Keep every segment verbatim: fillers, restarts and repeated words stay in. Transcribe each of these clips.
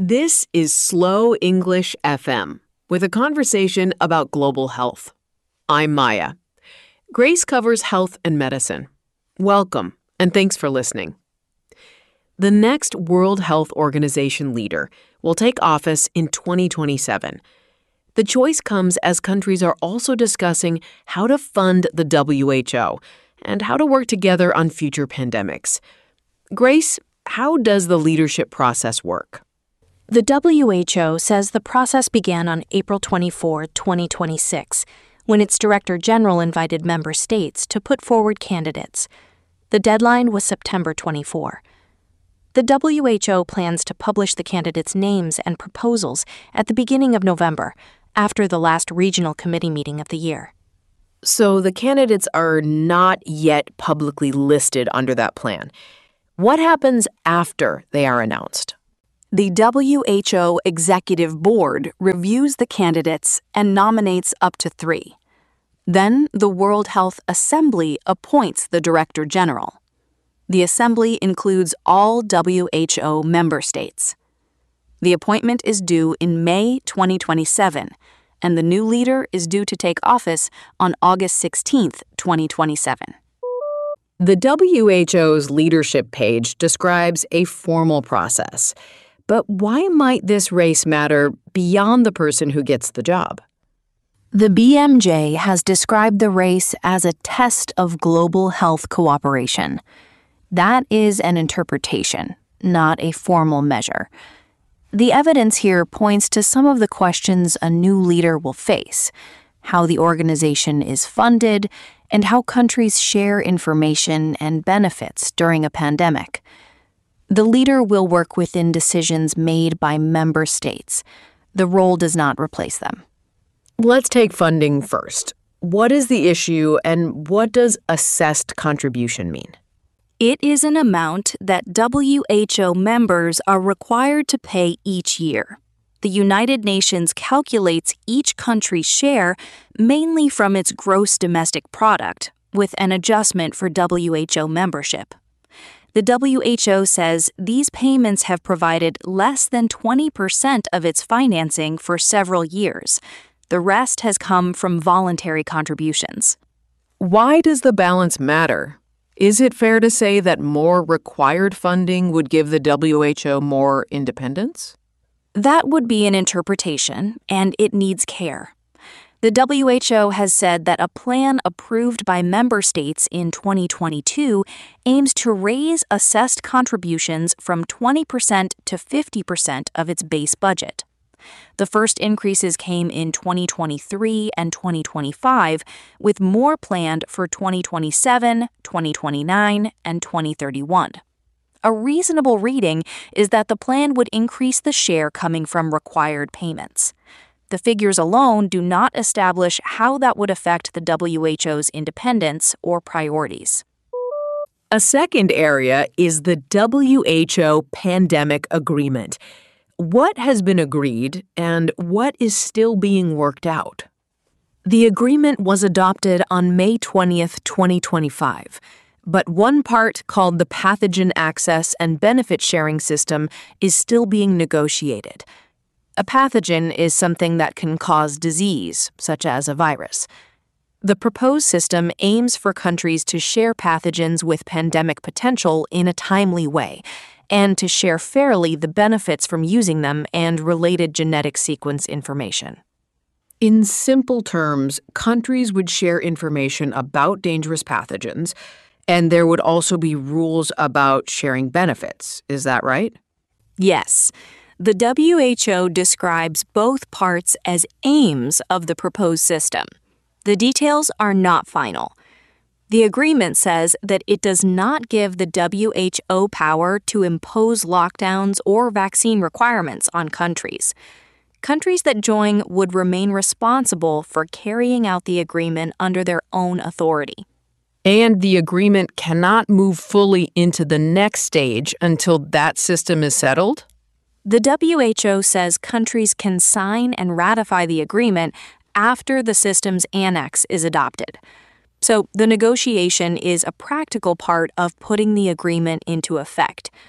This is Slow English F M with a conversation about global health. I'm Maya. Grace covers health and medicine. Welcome, and thanks for listening. The next World Health Organization leader will take office in twenty twenty-seven. The choice comes as countries are also discussing how to fund the W H O and how to work together on future pandemics. Grace, how does the leadership process work? The W H O says the process began on April twenty-fourth, twenty twenty-six, when its Director General invited member states to put forward candidates. The deadline was September twenty-fourth. The W H O plans to publish the candidates' names and proposals at the beginning of November, after the last regional committee meeting of the year. So the candidates are not yet publicly listed under that plan. What happens after they are announced? The W H O Executive Board reviews the candidates and nominates up to three. Then the World Health Assembly appoints the Director General. The Assembly includes all W H O member states. The appointment is due in May twenty twenty-seven, and the new leader is due to take office on August sixteenth, twenty twenty-seven. The W H O's leadership page describes a formal process. But why might this race matter beyond the person who gets the job? The B M J has described the race as a test of global health cooperation. That is an interpretation, not a formal measure. The evidence here points to some of the questions a new leader will face: how the organization is funded, and how countries share information and benefits during a pandemic. The leader will work within decisions made by member states. The role does not replace them. Let's take funding first. What is the issue, and what does assessed contribution mean? It is an amount that W H O members are required to pay each year. The United Nations calculates each country's share mainly from its gross domestic product, with an adjustment for W H O membership. The W H O says these payments have provided less than twenty percent of its financing for several years. The rest has come from voluntary contributions. Why does the balance matter? Is it fair to say that more required funding would give the W H O more independence? That would be an interpretation, and it needs care. The W H O has said that a plan approved by member states in twenty twenty-two aims to raise assessed contributions from twenty percent to fifty percent of its base budget. The first increases came in twenty twenty-three and twenty twenty-five, with more planned for twenty twenty-seven, twenty twenty-nine, and twenty thirty-one. A reasonable reading is that the plan would increase the share coming from required payments. The figures alone do not establish how that would affect the W H O's independence or priorities. A second area is the W H O Pandemic Agreement. What has been agreed, and what is still being worked out? The agreement was adopted on May twentieth, twenty twenty-five, but one part, called the Pathogen Access and Benefit Sharing System, is still being negotiated. A pathogen is something that can cause disease, such as a virus. The proposed system aims for countries to share pathogens with pandemic potential in a timely way, and to share fairly the benefits from using them and related genetic sequence information. In simple terms, countries would share information about dangerous pathogens, and there would also be rules about sharing benefits. Is that right? Yes. The W H O describes both parts as aims of the proposed system. The details are not final. The agreement says that it does not give the W H O power to impose lockdowns or vaccine requirements on countries. Countries that join would remain responsible for carrying out the agreement under their own authority. And the agreement cannot move fully into the next stage until that system is settled? The W H O says countries can sign and ratify the agreement after the system's annex is adopted. So the negotiation is a practical part of putting the agreement into effect.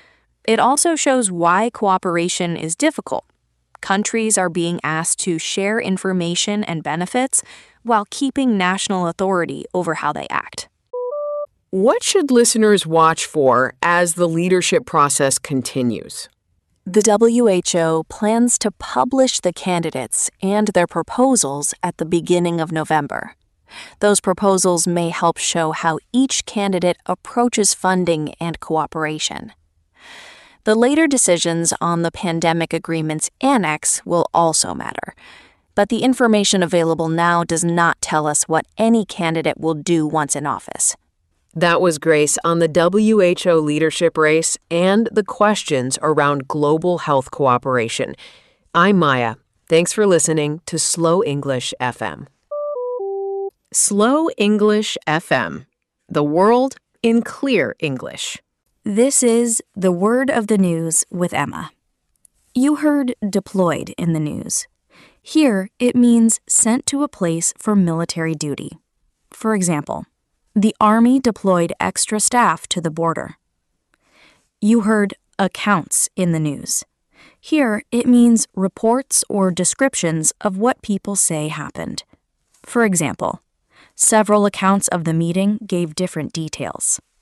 It also shows why cooperation is difficult. Countries are being asked to share information and benefits while keeping national authority over how they act. What should listeners watch for as the leadership process continues? The W H O plans to publish the candidates and their proposals at the beginning of November. Those proposals may help show how each candidate approaches funding and cooperation. The later decisions on the Pandemic Agreement's Annex will also matter, but the information available now does not tell us what any candidate will do once in office. That was Grace on the W H O leadership race and the questions around global health cooperation. I'm Maya. Thanks for listening to Slow English F M. Slow English F M. The world in clear English. This is The Word of the News with Emma. You heard deployed in the news. Here, it means sent to a place for military duty. For example, the Army deployed extra staff to the border. You heard accounts in the news. Here, it means reports or descriptions of what people say happened. For example, several accounts of the meeting gave different details.